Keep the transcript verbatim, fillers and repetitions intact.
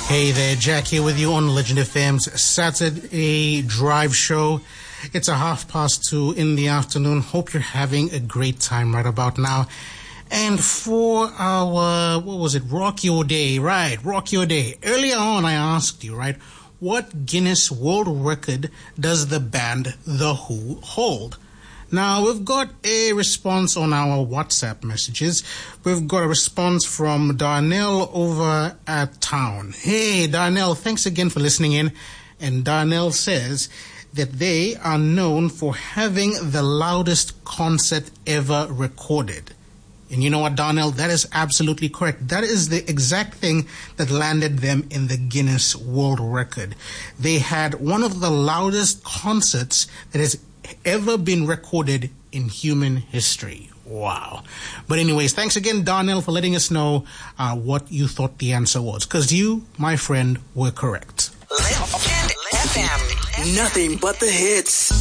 Hey there, Jack here with you on Legend F M's Saturday Drive Show. It's a half past two in the afternoon. Hope you're having a great time right about now. And for our, what was it, Rock Your Day, right, Rock Your Day. Earlier on I asked you, right, what Guinness World Record does the band The Who hold? Now, we've got a response on our WhatsApp messages. We've got a response from Darnell over at town. Hey, Darnell, thanks again for listening in. And Darnell says that they are known for having the loudest concert ever recorded. And you know what, Darnell? That is absolutely correct. That is the exact thing that landed them in the Guinness World Record. They had one of the loudest concerts that has ever been recorded in human history. Wow. But anyways, thanks again, Darnell, for letting us know uh, what you thought the answer was. Because you, my friend, were correct. Legend F M. Nothing but the hits.